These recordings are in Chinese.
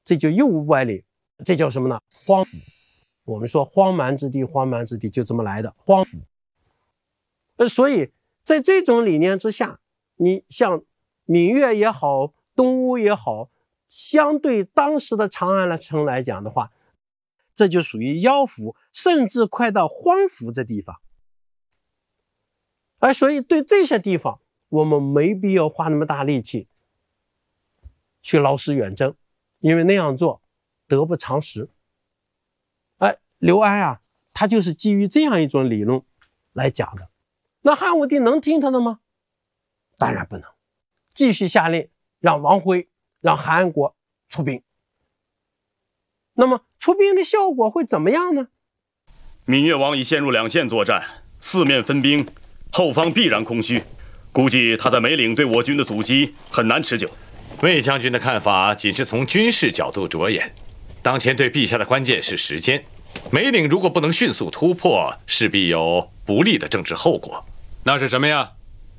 这就又歪理，这叫什么呢？荒服。我们说荒蛮之地，荒蛮之地就这么来的，荒服。所以在这种理念之下，你像闽越也好，东吴也好，相对当时的长安城来讲的话，这就属于妖服，甚至快到荒服这地方。所以对这些地方，我们没必要花那么大力气去劳师远征，因为那样做得不偿失。刘安啊，他就是基于这样一种理论来讲的。那汉武帝能听他的吗？当然不能。继续下令让王辉让韩安国出兵。那么出兵的效果会怎么样呢？ 闽越王已陷入两线作战，四面分兵，后方必然空虚，估计他在梅岭对我军的阻击很难持久。 魏将军的看法仅是从军事角度着眼，当前对陛下的关键是时间。梅岭如果不能迅速突破，势必有不利的政治后果。 那是什么呀？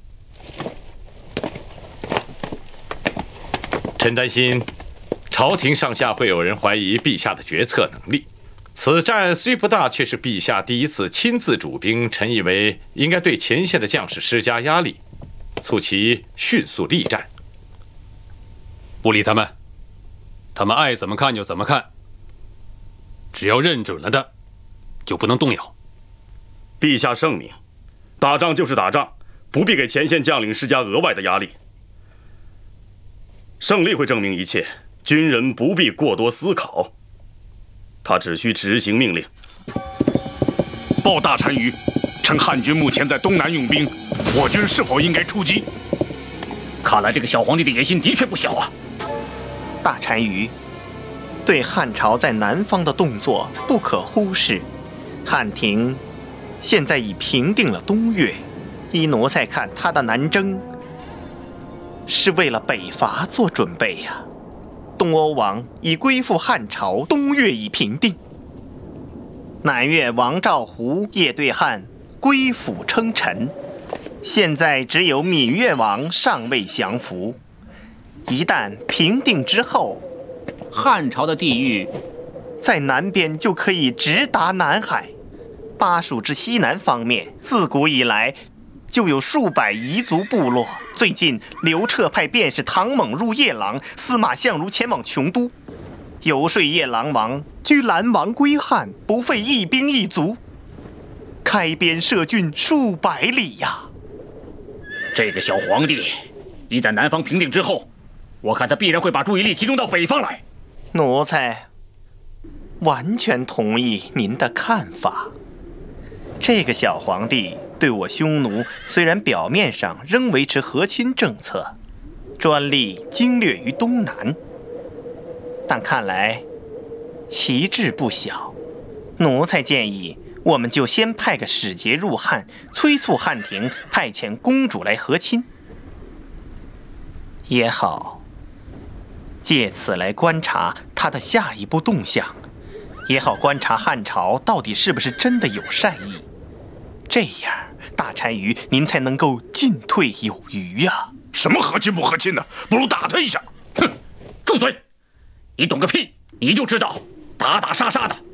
臣担心朝廷上下会有人怀疑陛下的决策能力。此战虽不大，却是陛下第一次亲自主兵，臣以为应该对前线的将士施加压力，促其迅速力战。 不理他们，他们爱怎么看就怎么看，只要认准了的，就不能动摇。 陛下圣明，打仗就是打仗，不必给前线将领施加额外的压力。胜利会证明一切，军人不必过多思考，他只需执行命令。 报大单于，趁汉军目前在东南用兵，我军是否应该出击？ 看来这个小皇帝的野心的确不小啊！ 大单于，对汉朝在南方的动作不可忽视。汉廷现在已平定了东越，依奴才看，他的南征是为了北伐做准备呀。东欧王已归附汉朝，东越已平定。南越王赵胡也对汉归附称臣，现在只有闽越王尚未降服。一旦平定之后， 汉朝的地域在南边就可以直达南海。巴蜀之西南方面，自古以来就有数百彝族部落。最近刘彻派便是唐猛入夜郎，司马相如前往琼都，游说夜郎王居兰王归汉，不费一兵一卒，开边设郡数百里呀。 这个小皇帝一旦南方平定之后，我看他必然会把注意力集中到北方来。 奴才完全同意您的看法。这个小皇帝对我匈奴虽然表面上仍维持和亲政策，专力经略于东南，但看来旗帜不小。奴才建议我们就先派个使节入汉，催促汉廷派遣公主来和亲也好，借此来观察他的下一步动向，也好观察汉朝到底是不是真的有善意。这样大单于您才能够进退有余呀。 什么和亲不和亲的，不如打他一下。 哼，住嘴！你懂个屁！你就知道打打杀杀的。